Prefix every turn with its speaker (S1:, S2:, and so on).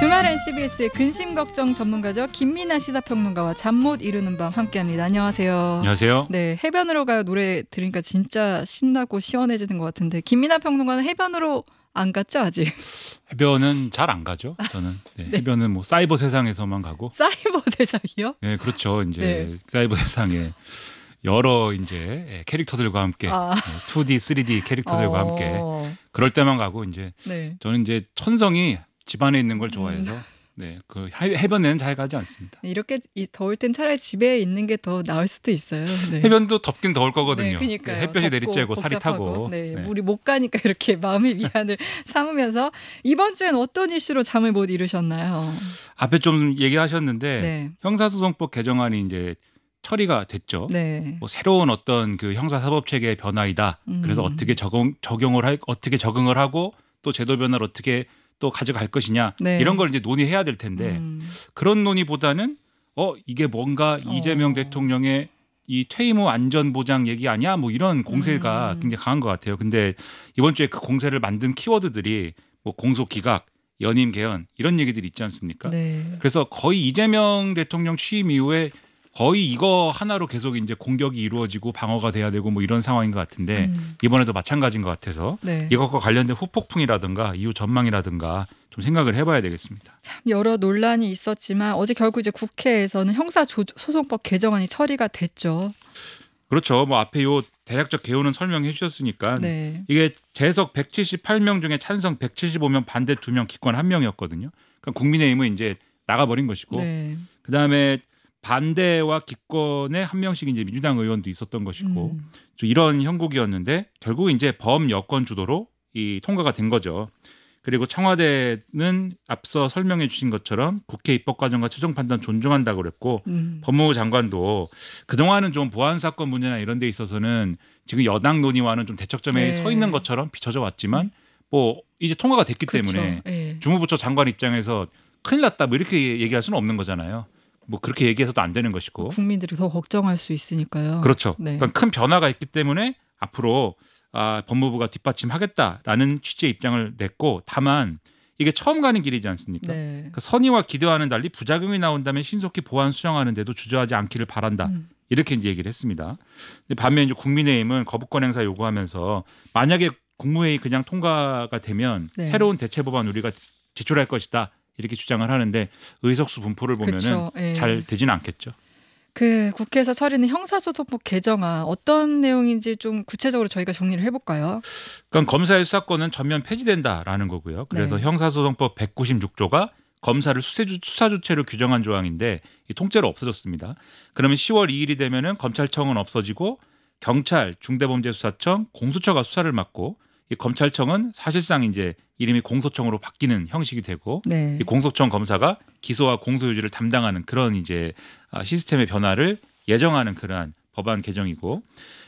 S1: 주말엔 CBS의 근심 걱정 전문가죠. 김민아 시사평론가와 잠 못 이루는 밤 함께합니다. 안녕하세요.
S2: 안녕하세요.
S1: 네, 해변으로 가요 노래 들으니까 진짜 신나고 시원해지는 것 같은데 김민아 평론가는 해변으로 안 갔죠 아직?
S2: 해변은 잘 안 가죠. 저는 네,
S1: 네.
S2: 해변은 뭐 사이버 세상에서만 가고.
S1: 사이버 세상이요?
S2: 네, 그렇죠. 이제
S1: 네.
S2: 사이버 세상에 여러 이제 캐릭터들과 함께 2D, 3D 캐릭터들과 함께 그럴 때만 가고 이제
S1: 네.
S2: 저는 이제 천성이 집안에 있는 걸 좋아해서 네, 그 해변에는 잘 가지 않습니다.
S1: 이렇게 더울 땐 차라리 집에 있는 게 더 나을 수도 있어요. 네.
S2: 해변도 덥긴 더울 거거든요.
S1: 네, 그러니까요.
S2: 햇볕이
S1: 덥고
S2: 내리쬐고 살이
S1: 복잡하고.
S2: 타고.
S1: 네,
S2: 네.
S1: 우리 못 가니까 이렇게 마음의 위안을 삼으면서 이번 주엔 어떤 이슈로 잠을 못 이루셨나요?
S2: 앞에 좀 얘기하셨는데
S1: 네.
S2: 형사소송법 개정안이 이제 처리가 됐죠.
S1: 네.
S2: 뭐 새로운 어떤 그 형사사법 체계의 변화이다. 그래서 어떻게 어떻게 적응을 하고 또 제도 변화를 어떻게 또 가져갈 것이냐
S1: 네.
S2: 이런 걸 이제 논의해야 될 텐데 그런 논의보다는 이게 뭔가 이재명 대통령의 이 퇴임 후 안전보장 얘기 아니야? 뭐 이런 공세가 굉장히 강한 것 같아요. 근데 이번 주에 그 공세를 만든 키워드들이 뭐 공소기각, 연임 개헌 이런 얘기들이 있지 않습니까?
S1: 네.
S2: 그래서 거의 이재명 대통령 취임 이후에 거의 이거 하나로 계속 이제 공격이 이루어지고 방어가 돼야 되고 뭐 이런 상황인 것 같은데 이번에도 마찬가지인 것 같아서
S1: 네.
S2: 이것과 관련된 후폭풍이라든가 이후 전망이라든가 좀 생각을 해봐야 되겠습니다.
S1: 참 여러 논란이 있었지만 어제 결국 이제 국회에서는 형사소송법 개정안이 처리가 됐죠.
S2: 그렇죠. 뭐 앞에 요 대략적 개요는 설명해 주셨으니까
S1: 네.
S2: 이게 재석 178명 중에 찬성 175명 반대 2명 기권 1명이었거든요. 그러니까 국민의힘은 이제 나가버린 것이고
S1: 네.
S2: 그다음에 반대와 기권에 한 명씩 이제 민주당 의원도 있었던 것이고 좀 이런 형국이었는데 결국 이제 범여권 주도로 이 통과가 된 거죠. 그리고 청와대는 앞서 설명해 주신 것처럼 국회 입법 과정과 최종 판단 존중한다고 그랬고 법무부 장관도 그동안은 좀 보안 사건 문제나 이런 데 있어서는 지금 여당 논의와는 좀 대척점에
S1: 네.
S2: 서 있는 것처럼 비춰져 왔지만 뭐 이제 통과가 됐기
S1: 그렇죠.
S2: 때문에
S1: 네.
S2: 주무부처 장관 입장에서 큰일 났다 뭐 이렇게 얘기할 수는 없는 거잖아요. 뭐 그렇게 얘기해서도 안 되는 것이고.
S1: 국민들이 더 걱정할 수 있으니까요.
S2: 그렇죠.
S1: 네.
S2: 그러니까 큰 변화가 있기 때문에 앞으로 법무부가 뒷받침하겠다라는 취지의 입장을 냈고 다만 이게 처음 가는 길이지 않습니까?
S1: 네.
S2: 그러니까 선의와 기대와는 달리 부작용이 나온다면 신속히 보완 수정하는 데도 주저하지 않기를 바란다. 이렇게 이제 얘기를 했습니다. 근데 반면 이제 국민의힘은 거부권 행사 요구하면서 만약에 국무회의 그냥 통과가 되면
S1: 네.
S2: 새로운 대체 법안 우리가 제출할 것이다. 이렇게 주장을 하는데 의석수 분포를 보면은
S1: 그렇죠. 예.
S2: 잘 되지는 않겠죠.
S1: 그 국회에서 처리는 형사소송법 개정안 어떤 내용인지 좀 구체적으로 저희가 정리를 해볼까요?
S2: 그러니까 검사의 수사권은 전면 폐지된다라는 거고요. 그래서
S1: 네.
S2: 형사소송법 196조가 검사를 수사 주체로 규정한 조항인데 이 통째로 없어졌습니다. 그러면 10월 2일이 되면은 검찰청은 없어지고 경찰, 중대범죄수사청, 공수처가 수사를 맡고 이 검찰청은 사실상 이제 이름이 공소청으로 바뀌는 형식이 되고
S1: 네.
S2: 이 공소청 검사가 기소와 공소 유지를 담당하는 그런 이제 시스템의 변화를 예정하는 그러한 법안 개정이고